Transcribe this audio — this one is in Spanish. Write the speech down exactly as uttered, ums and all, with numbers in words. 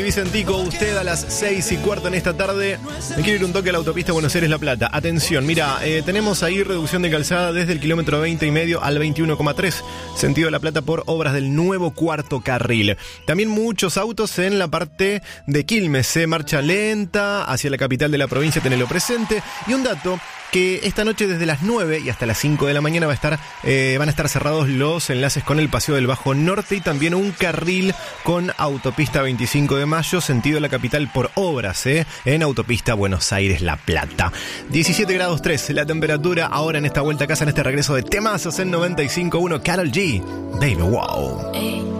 Vicentico, usted a las seis y cuarto en esta tarde. Me quiero ir un toque a la autopista Buenos Aires-La Plata. Atención, mira, eh, tenemos ahí reducción de calzada desde el kilómetro veinte y medio al veintiuno coma tres, sentido de La Plata, por obras del nuevo cuarto carril. También muchos autos en la parte de Quilmes, se marcha lenta hacia la capital de la provincia, tenelo presente. Y un dato, que esta noche desde las nueve y hasta las cinco de la mañana va a estar, eh, van a estar cerrados los enlaces con el Paseo del Bajo Norte y también un carril con autopista veinticinco de mayo, sentido de la capital, por obras, eh, en autopista Buenos Aires-La Plata. diecisiete grados tres la temperatura ahora en esta vuelta a casa, en este regreso de temazos en noventa y cinco punto uno. Karol G, Baby Wow.